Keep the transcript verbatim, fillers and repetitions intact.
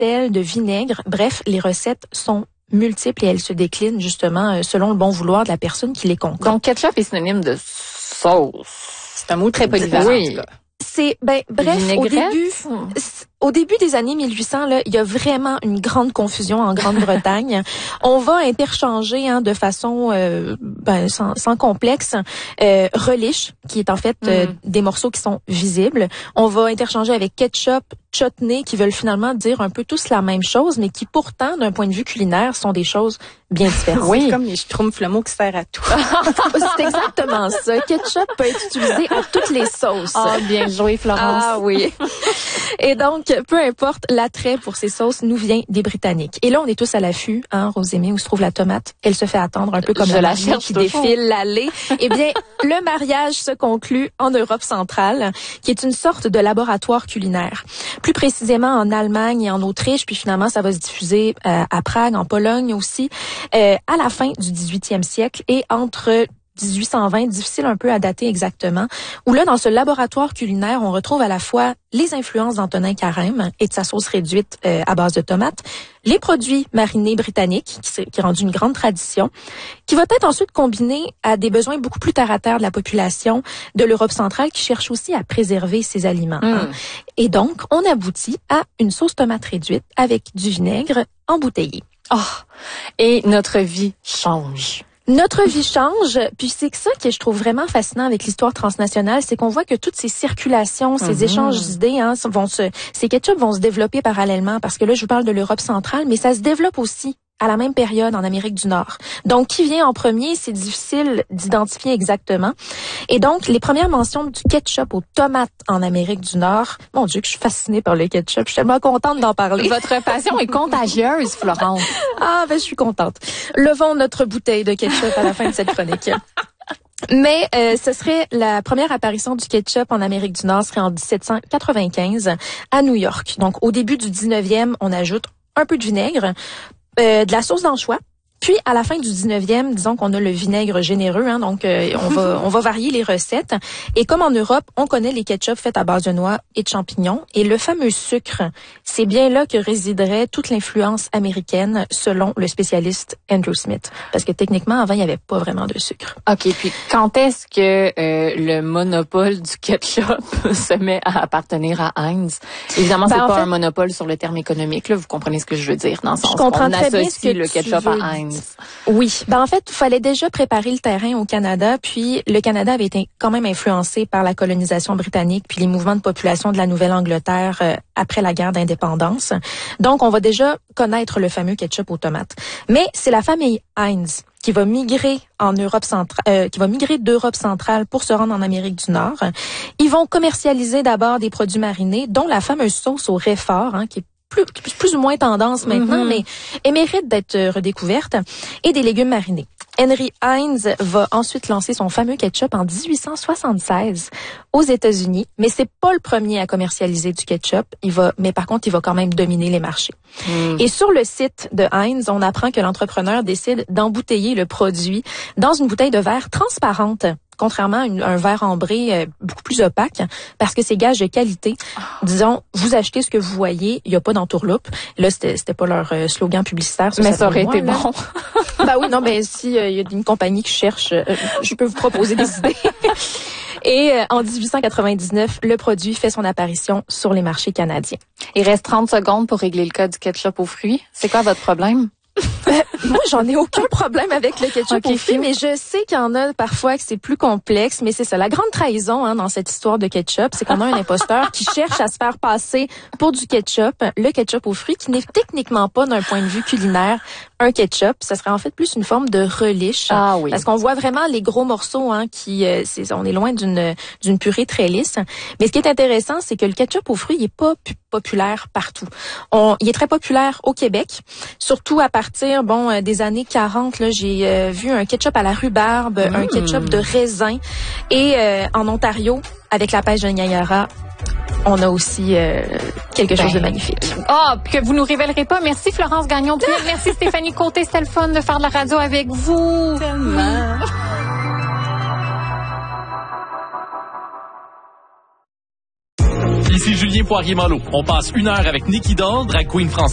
sel, de vinaigre. Bref, les recettes sont multiples et elles se déclinent justement selon le bon vouloir de la personne qui les concocte. Donc, ketchup est synonyme de sauce. C'est un mot très polyvalent. Oui. C'est, ben, bref, au début, au début des années mille huit cents, là, il y a vraiment une grande confusion en Grande-Bretagne. On va interchanger, hein, de façon, euh, ben, sans, sans complexe, euh, relish, qui est en fait euh, mm. des morceaux qui sont visibles. On va interchanger avec ketchup, chutney, qui veulent finalement dire un peu tous la même chose, mais qui pourtant, d'un point de vue culinaire, sont des choses bien différentes. Oui. C'est comme les schtroumpfs, le mot qui sert à tout. C'est exactement ça. Ketchup peut être utilisé à toutes les sauces. Ah, bien joué, Florence. Ah oui. Et donc, peu importe, l'attrait pour ces sauces nous vient des Britanniques. Et là, on est tous à l'affût, hein, Rosémie, où se trouve la tomate. Elle se fait attendre un peu comme Je un la mariage cherche qui toujours. défile l'allée. Eh bien, le mariage se conclut en Europe centrale, qui est une sorte de laboratoire culinaire. Plus précisément en Allemagne et en Autriche, puis finalement, ça va se diffuser euh, à Prague, en Pologne aussi, euh, à la fin du dix-huitième siècle et entre dix-huit cent vingt, difficile un peu à dater exactement, où là, dans ce laboratoire culinaire, on retrouve à la fois les influences d'Antonin Carême et de sa sauce réduite euh, à base de tomates, les produits marinés britanniques, qui, qui est rendu une grande tradition, qui va être ensuite combiné à des besoins beaucoup plus terre-à-terre de la population de l'Europe centrale qui cherche aussi à préserver ses aliments. Mm. Hein. Et donc, on aboutit à une sauce tomate réduite avec du vinaigre embouteillé. Oh, et notre vie change. Notre vie change, puis c'est que ça que je trouve vraiment fascinant avec l'histoire transnationale, c'est qu'on voit que toutes ces circulations, ces mm-hmm. échanges d'idées, hein, vont se, ces ketchup vont se développer parallèlement, parce que là, je vous parle de l'Europe centrale, mais ça se développe aussi à la même période en Amérique du Nord. Donc, qui vient en premier, c'est difficile d'identifier exactement. Et donc, les premières mentions du ketchup aux tomates en Amérique du Nord, mon Dieu, que je suis fascinée par le ketchup. Je suis tellement contente d'en parler. Votre passion est contagieuse, Florence. Ah, ben, je suis contente. Levons notre bouteille de ketchup à la fin de cette chronique. Mais euh, ce serait la première apparition du ketchup en Amérique du Nord, serait en dix-sept cent quatre-vingt-quinze à New York. Donc, au début du dix-neuvième, on ajoute un peu de vinaigre, Euh, de la sauce d'anchois. Puis, à la fin du dix-neuvième, disons qu'on a le vinaigre généreux, hein, donc euh, on va on va varier les recettes. Et comme en Europe, on connaît les ketchup faits à base de noix et de champignons. Et le fameux sucre, c'est bien là que résiderait toute l'influence américaine, selon le spécialiste Andrew Smith. Parce que techniquement, avant, il n'y avait pas vraiment de sucre. OK, puis quand est-ce que euh, le monopole du ketchup se met à appartenir à Heinz? Évidemment, ben, c'est pas fait, un monopole sur le terme économique, là, vous comprenez ce que je veux dire, dans le sens où on associe le ketchup à Heinz. Oui. Ben, en fait, il fallait déjà préparer le terrain au Canada, puis le Canada avait été quand même influencé par la colonisation britannique puis les mouvements de population de la Nouvelle-Angleterre euh, après la guerre d'indépendance. Donc, on va déjà connaître le fameux ketchup aux tomates. Mais c'est la famille Heinz qui va migrer en Europe centrale, euh, qui va migrer d'Europe centrale pour se rendre en Amérique du Nord. Ils vont commercialiser d'abord des produits marinés, dont la fameuse sauce au Réfort, hein, qui est Plus, plus ou moins tendance maintenant, mm-hmm. mais elle mérite d'être redécouverte, et des légumes marinés. Henry Heinz va ensuite lancer son fameux ketchup en dix-huit cent soixante-seize aux États-Unis, mais c'est pas le premier à commercialiser du ketchup. Il va, mais par contre, il va quand même dominer les marchés. Mm. Et sur le site de Heinz, on apprend que l'entrepreneur décide d'embouteiller le produit dans une bouteille de verre transparente, contrairement à une, un verre ambré euh, beaucoup plus opaque, parce que c'est gage de qualité. Oh. Disons, vous achetez ce que vous voyez, il n'y a pas d'entourloupe. Là, c'était, c'était pas leur euh, slogan publicitaire. Ça, mais ça aurait été moi, bon. Ben oui, non, ben si il euh, y a une compagnie qui cherche, euh, je peux vous proposer des idées. Et euh, en dix-huit cent quatre-vingt-dix-neuf, le produit fait son apparition sur les marchés canadiens. Il reste trente secondes pour régler le cas du ketchup aux fruits. C'est quoi votre problème? Euh, moi, j'en ai aucun problème avec le ketchup okay, aux fruits, mais je sais qu'il y en a parfois que c'est plus complexe, mais c'est ça. La grande trahison, hein, dans cette histoire de ketchup, c'est qu'on a un imposteur qui cherche à se faire passer pour du ketchup, le ketchup aux fruits, qui n'est techniquement pas, d'un point de vue culinaire, un ketchup. Ça serait en fait plus une forme de relish. Ah oui. Parce qu'on voit vraiment les gros morceaux, hein, qui, euh, c'est, on est loin d'une, d'une purée très lisse. Mais ce qui est intéressant, c'est que le ketchup aux fruits, il est pas pu- populaire partout. On, il est très populaire au Québec, surtout à partir, bon, euh, des années quarante, là, j'ai euh, vu un ketchup à la rhubarbe, mmh. un ketchup de raisin. Et euh, en Ontario, avec la pêche de Niagara, on a aussi euh, quelque ben, chose de magnifique. Ah, oh, que vous nous révélerez pas. Merci Florence Gagnon. Merci Stéphanie Côté. C'était le fun de faire de la radio avec vous. Tellement. Ici Julien Poirier-Malo. On passe une heure avec Nikki Doll, drag queen française.